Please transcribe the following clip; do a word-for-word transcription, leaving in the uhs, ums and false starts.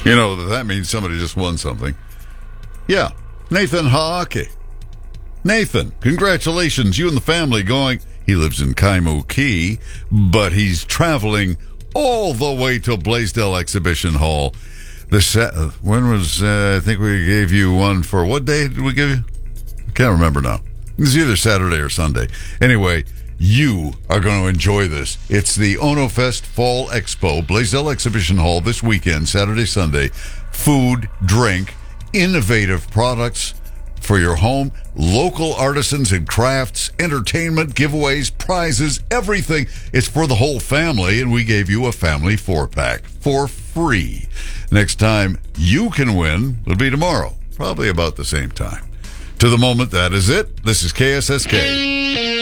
You know, that means somebody just won something. Yeah, Nathan Haake. Nathan, congratulations. You and the family going. He lives in Kaimuki, but he's traveling all the way to Blaisdell Exhibition Hall. The set, when was, uh, I think we gave you one for, what day did we give you? I can't remember now. It was either Saturday or Sunday. Anyway, you are going to enjoy this. It's the Ono Fest Fall Expo, Blaisdell Exhibition Hall this weekend, Saturday, Sunday. Food, drink, innovative products for your home, local artisans and crafts, entertainment, giveaways, prizes, everything. It's for the whole family, and we gave you a family four-pack for free. Next time you can win will be tomorrow, probably about the same time. To the moment, that is it. This is K S S K.